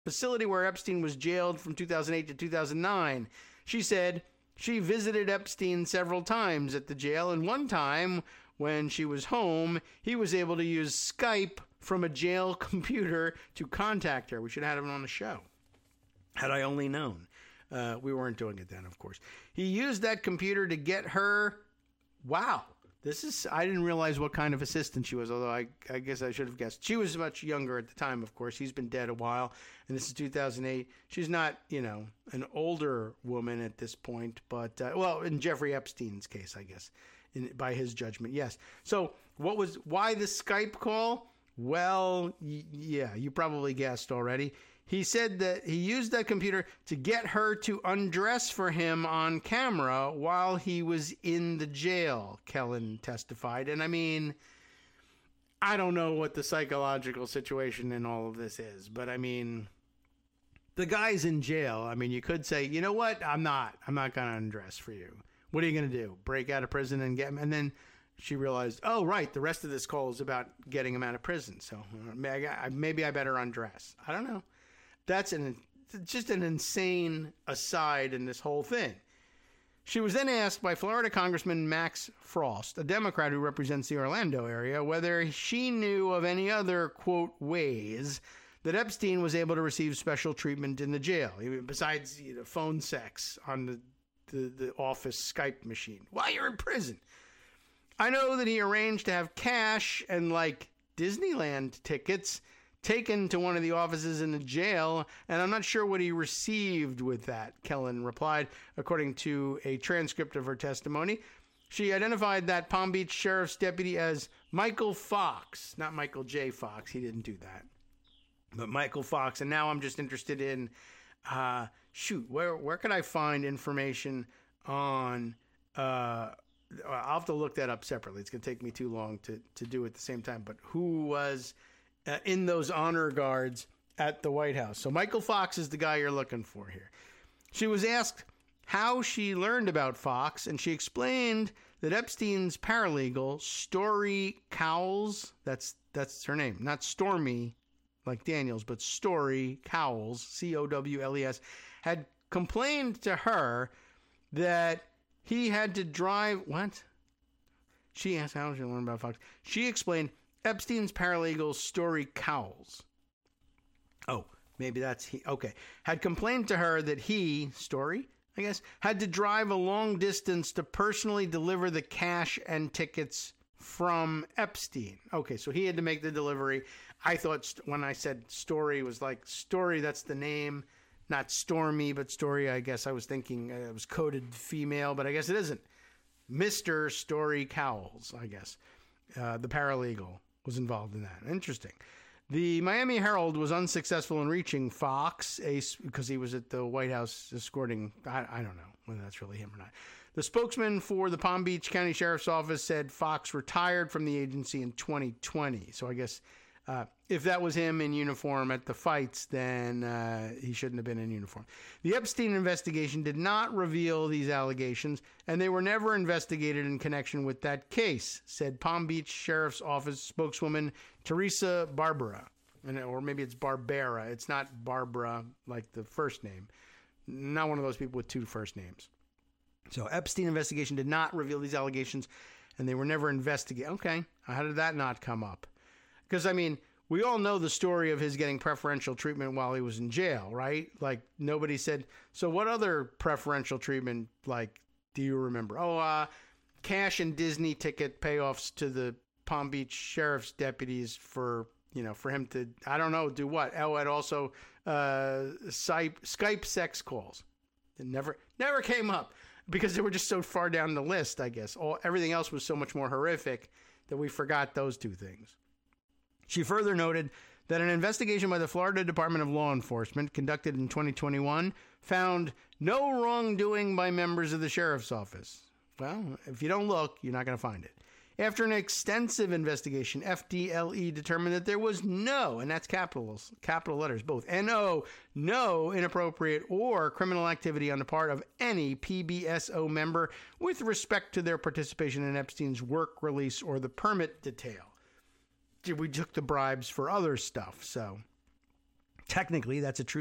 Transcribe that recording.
facility where Epstein was jailed from 2008 to 2009. She said she visited Epstein several times at the jail, and one time when she was home, he was able to use Skype from a jail computer to contact her. We should have had him on the show. Had I only known. We weren't doing it then, of course. He used that computer to get her... Wow. I didn't realize what kind of assistant she was, although I guess I should have guessed. She was much younger at the time, of course. He's been dead a while, and this is 2008. She's not, an older woman at this point, but, in Jeffrey Epstein's case, I guess, by his judgment, yes. So why the Skype call? Well, yeah, you probably guessed already. He said that he used that computer to get her to undress for him on camera while he was in the jail, Kellen testified. And I mean, I don't know what the psychological situation in all of this is, but I mean, the guy's in jail. I mean, you could say, you know what? I'm not going to undress for you. What are you going to do? Break out of prison and get him? And then she realized, oh, right, the rest of this call is about getting him out of prison. So maybe I better undress. I don't know. That's just an insane aside in this whole thing. She was then asked by Florida Congressman Max Frost, a Democrat who represents the Orlando area, whether she knew of any other, quote, ways that Epstein was able to receive special treatment in the jail, besides phone sex on the office Skype machine while you're in prison. I know that he arranged to have cash and, Disneyland tickets taken to one of the offices in the jail, and I'm not sure what he received with that, Kellen replied, according to a transcript of her testimony. She identified that Palm Beach Sheriff's deputy as Michael Fox, not Michael J. Fox. He didn't do that. But Michael Fox, and now I'm just interested in, where could I find information on, I'll have to look that up separately. It's going to take me too long to do it at the same time, but who was... in those honor guards at the White House. So Michael Fox is the guy you're looking for here. She was asked how she learned about Fox, and she explained that Epstein's paralegal, Story Cowles, that's her name, not Stormy like Daniels, but Story Cowles, Cowles, had complained to her that he had to drive... What? She asked how she learned about Fox. She explained Epstein's paralegal, Story Cowles. Oh, maybe that's he. Okay. Had complained to her that he, Story, I guess, had to drive a long distance to personally deliver the cash and tickets from Epstein. Okay, so he had to make the delivery. I thought when I said Story was like Story, that's the name, not Stormy, but Story. I guess I was thinking it was coded female, but I guess it isn't. Mr. Story Cowles, I guess. The paralegal was involved in that. Interesting. The Miami Herald was unsuccessful in reaching Fox because he was at the White House escorting. I don't know whether that's really him or not. The spokesman for the Palm Beach County Sheriff's Office said Fox retired from the agency in 2020. So I guess if that was him in uniform at the fights, then he shouldn't have been in uniform. The Epstein investigation did not reveal these allegations, and they were never investigated in connection with that case, said Palm Beach Sheriff's Office spokeswoman Teresa Barbera. Or maybe it's Barbera. It's not Barbara like the first name. Not one of those people with two first names. So Epstein investigation did not reveal these allegations, and they were never investigated. Okay, how did that not come up? Because, I mean, we all know the story of his getting preferential treatment while he was in jail, right? Like, nobody said, so what other preferential treatment, do you remember? Oh, cash and Disney ticket payoffs to the Palm Beach Sheriff's deputies for him to, I don't know, do what? Oh, and also Skype sex calls. It never came up because they were just so far down the list, I guess. Everything else was so much more horrific that we forgot those two things. She further noted that an investigation by the Florida Department of Law Enforcement conducted in 2021 found no wrongdoing by members of the sheriff's office. Well, if you don't look, you're not going to find it. After an extensive investigation, FDLE determined that there was no, and that's capital letters, both, N-O, no inappropriate or criminal activity on the part of any PBSO member with respect to their participation in Epstein's work release or the permit detail. We took the bribes for other stuff, so technically that's a true